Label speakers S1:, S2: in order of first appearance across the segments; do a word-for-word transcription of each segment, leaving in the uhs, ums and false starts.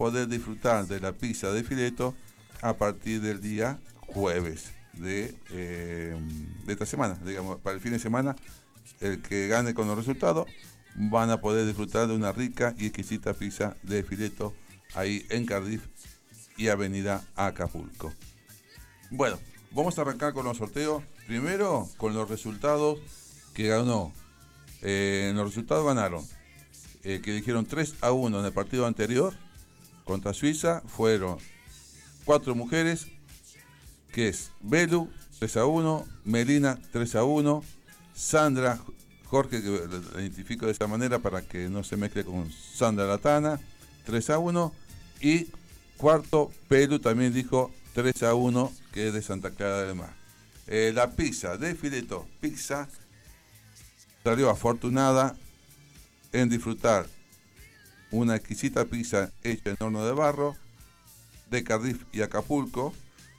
S1: poder disfrutar de la pizza de fileto a partir del día jueves de, eh, de esta semana. Digamos, para el fin de semana, el que gane con los resultados van a poder disfrutar de una rica y exquisita pizza de fileto ahí en Cardiff y Avenida Acapulco. Bueno, vamos a arrancar con los sorteos. Primero con los resultados que ganó. Eh, en los resultados ganaron, eh, que dijeron tres a uno en el partido anterior contra Suiza. Fueron cuatro mujeres, que es Belu, tres a uno, Melina, tres a uno, Sandra, Jorge, que lo identifico de esta manera para que no se mezcle con Sandra Latana, tres a uno, y cuarto, Pelu también dijo tres a uno, que es de Santa Clara del Mar. Eh, la pizza de fileto, pizza, salió afortunada en disfrutar una exquisita pizza hecha en horno de barro de Cardiff y Acapulco.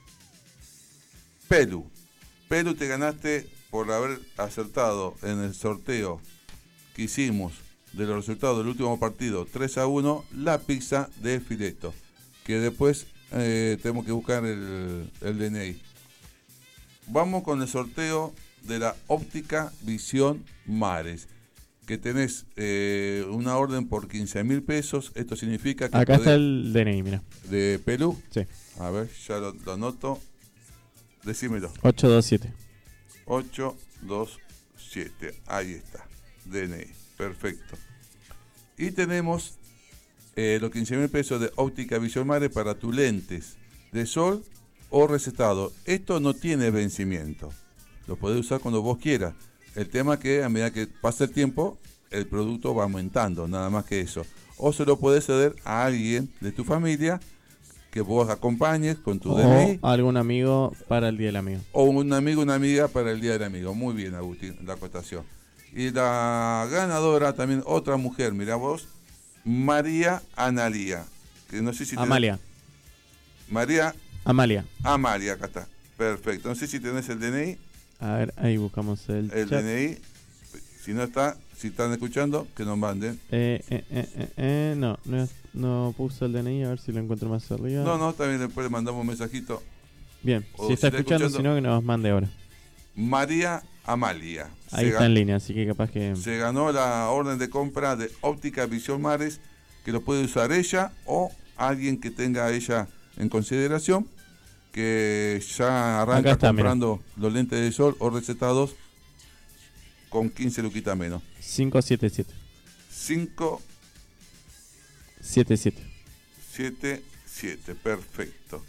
S1: Pelu, Pelu, te ganaste por haber acertado en el sorteo que hicimos de los resultados del último partido, tres a uno, la pizza de fileto, que después eh, tenemos que buscar el, el D N I. Vamos con el sorteo de la óptica Visión Mares, que tenés eh, una orden por quince mil pesos. Esto significa que
S2: acá
S1: podés,
S2: está el D N I, mira.
S1: ¿De Pelu?
S2: Sí.
S1: A ver, ya lo, lo anoto. Decímelo.
S2: ocho dos siete.
S1: ocho dos siete. Ahí está. D N I. Perfecto. Y tenemos eh, los quince mil pesos de óptica Visión Mares para tus lentes de sol o recetado. Esto no tiene vencimiento. Lo podés usar cuando vos quieras. El tema es que a medida que pasa el tiempo, el producto va aumentando, nada más que eso. O se lo podés ceder a alguien de tu familia que vos acompañes con tu
S2: o
S1: D N I.
S2: algún amigo para el Día del Amigo.
S1: O un amigo, una amiga para el Día del Amigo. Muy bien, Agustín, la acotación. Y la ganadora también, otra mujer, mirá vos, María Analía. Que no sé si tenés...
S2: Amalia.
S1: María
S2: Amalia.
S1: Amalia, acá está. Perfecto. No sé si tenés el D N I.
S2: A ver, ahí buscamos el,
S1: El
S2: chat.
S1: D N I. Si no está, si están escuchando, que nos manden.
S2: Eh, eh, eh, eh, eh, no, no, es- no puse el D N I, a ver si lo encuentro más arriba.
S1: No, no, también después le mandamos un mensajito.
S2: Bien,
S1: O
S2: si está
S1: si está
S2: escuchando,
S1: escuchando-
S2: si no, que nos mande ahora.
S1: María Amalia.
S2: Ahí
S1: Se
S2: está
S1: ga-
S2: en línea, así que capaz que...
S1: Se ganó la orden de compra de óptica Visión Mares, que lo puede usar ella o alguien que tenga a ella en consideración, que ya
S2: Acá
S1: arranca
S2: está, mira.
S1: comprando los lentes de sol o recetados con quince luquitas menos.
S2: cinco siete siete.
S1: cinco
S2: siete siete.
S1: siete siete, perfecto.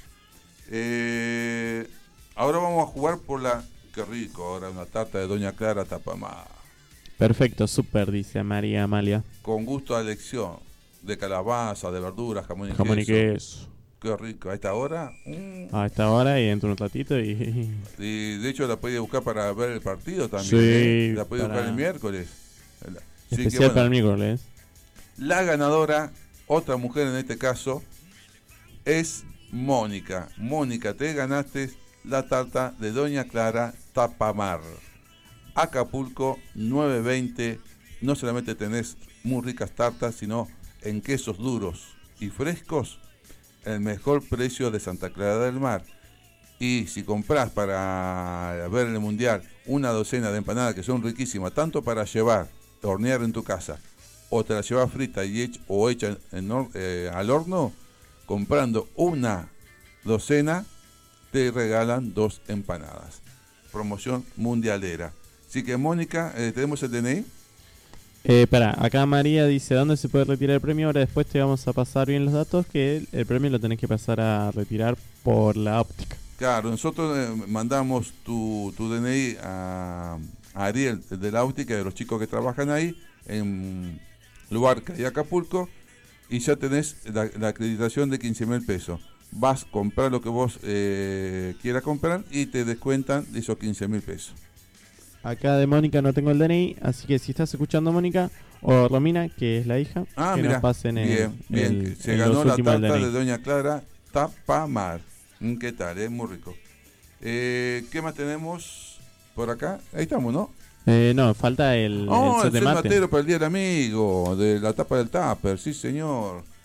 S1: Eh, ahora vamos a jugar por la... Qué rico, ahora una tarta de Doña Clara Tapamar.
S2: Perfecto, súper, dice María Amalia.
S1: Con gusto a elección, de calabaza, de verduras, jamón y
S2: Jamón y
S1: queso.
S2: queso.
S1: Qué rico, a esta hora. mm.
S2: A esta hora y dentro de un ratito y...
S1: Y de hecho la podía buscar para ver el partido también.
S2: Sí,
S1: ¿eh? La podía
S2: para-
S1: buscar el miércoles. Así que,
S2: Especial
S1: bueno,
S2: para el miércoles.
S1: la ganadora, otra mujer en este caso, es Mónica. Mónica, te ganaste la tarta de Doña Clara Tapamar. Acapulco nueve veinte. No solamente tenés muy ricas tartas, sino en quesos duros y frescos, el mejor precio de Santa Clara del Mar. Y si comprás para ver el mundial una docena de empanadas que son riquísimas, tanto para llevar, hornear en tu casa, o te la llevas frita y hecha, o hecha en hor- eh, al horno, comprando una docena, te regalan dos empanadas. Promoción mundialera. Así que, Mónica, eh, ¿tenemos el D N I?
S2: Eh, para, acá María dice, ¿dónde se puede retirar el premio? Ahora después te vamos a pasar bien los datos, que el, el premio lo tenés que pasar a retirar por la óptica.
S1: Claro, nosotros eh, mandamos tu, tu D N I a, a Ariel de la óptica, de los chicos que trabajan ahí, en Luarca y Acapulco, y ya tenés la, la acreditación de quince mil pesos. Vas a comprar lo que vos eh, quieras comprar y te descuentan esos quince mil pesos.
S2: Acá de Mónica no tengo el D N I, así que si estás escuchando Mónica, o Romina, que es la hija,
S1: Ah,
S2: que
S1: mira,
S2: nos pasen el,
S1: bien, bien,
S2: el-
S1: se
S2: el-
S1: ganó
S2: los
S1: la
S2: últimos del
S1: tarta
S2: D N I.
S1: de Doña Clara Tapamar. Mm, ¿Qué tal? Es muy rico. Eh, ¿Qué más tenemos por acá? Ahí estamos, ¿no?
S2: Eh, no, falta el,
S1: Oh,
S2: el
S1: el
S2: set de
S1: set
S2: mate.
S1: matero para el Día del Amigo, de la tapa del tupper, sí señor.